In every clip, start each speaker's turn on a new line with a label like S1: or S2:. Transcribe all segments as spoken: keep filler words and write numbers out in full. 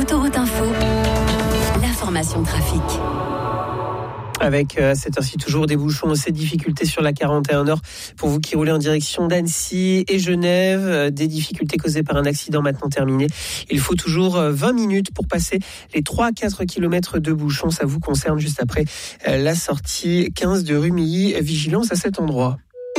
S1: Autoroute Info, l'information trafic.
S2: Avec à cette heure-ci toujours des bouchons, ces difficultés sur la quarante et un Nord pour vous qui roulez en direction d'Annecy et Genève. Des difficultés causées par un accident maintenant terminé. Il faut toujours vingt minutes pour passer les trois à quatre kilomètres de bouchons. Ça vous concerne juste après la sortie quinze de Rumilly. Vigilance à cet endroit.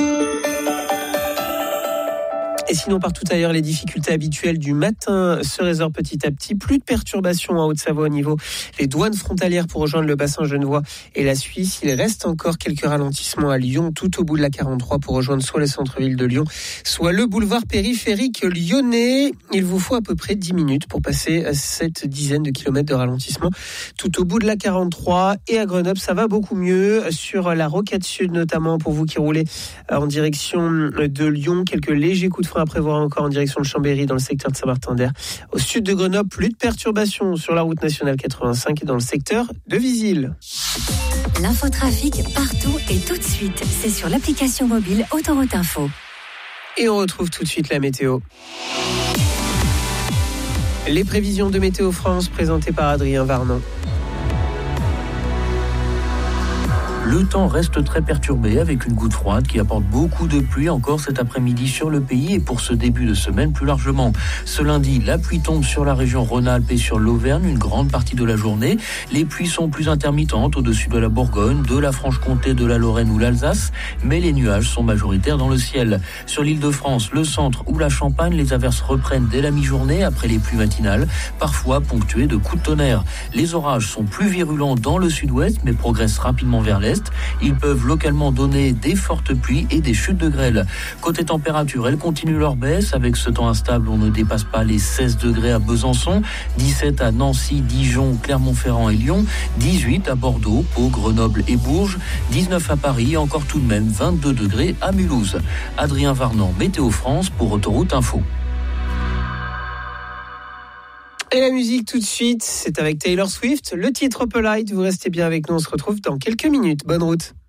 S2: Et sinon, partout ailleurs, les difficultés habituelles du matin se résorbent petit à petit. Plus de perturbations en Haute-Savoie au niveau des douanes frontalières pour rejoindre le bassin genevois et la Suisse. Il reste encore quelques ralentissements à Lyon, tout au bout de la quarante-trois pour rejoindre soit le centre-ville de Lyon, soit le boulevard périphérique lyonnais. Il vous faut à peu près dix minutes pour passer cette dizaine de kilomètres de ralentissement tout au bout de la quarante-trois. Et à Grenoble, ça va beaucoup mieux. Sur la Rocade Sud, notamment, pour vous qui roulez en direction de Lyon, quelques légers coups de frein à prévoir encore en direction de Chambéry dans le secteur de Saint-Martin-d'Air. Au sud de Grenoble, plus de perturbations sur la route nationale quatre-vingt-cinq et dans le secteur de Visil.
S1: L'infotrafic partout et tout de suite. C'est sur l'application mobile Autoroute Info.
S2: Et on retrouve tout de suite la météo. Les prévisions de Météo France présentées par Adrien Varnon.
S3: Le temps reste très perturbé avec une goutte froide qui apporte beaucoup de pluie encore cet après-midi sur le pays et pour ce début de semaine plus largement. Ce lundi, la pluie tombe sur la région Rhône-Alpes et sur l'Auvergne une grande partie de la journée. Les pluies sont plus intermittentes au-dessus de la Bourgogne, de la Franche-Comté, de la Lorraine ou l'Alsace, mais les nuages sont majoritaires dans le ciel. Sur l'Île-de-France, le centre ou la Champagne, les averses reprennent dès la mi-journée après les pluies matinales, parfois ponctuées de coups de tonnerre. Les orages sont plus virulents dans le sud-ouest mais progressent rapidement vers l'est. Ils peuvent localement donner des fortes pluies et des chutes de grêle. Côté température, elles continuent leur baisse. Avec ce temps instable, on ne dépasse pas les seize degrés à Besançon, dix-sept à Nancy, Dijon, Clermont-Ferrand et Lyon, dix-huit à Bordeaux, Pau, Grenoble et Bourges, dix-neuf à Paris et encore tout de même vingt-deux degrés à Mulhouse. Adrien Varnon, Météo France pour Autoroute Info.
S2: Et la musique tout de suite, c'est avec Taylor Swift, le titre Polite. Vous restez bien avec nous, on se retrouve dans quelques minutes. Bonne route.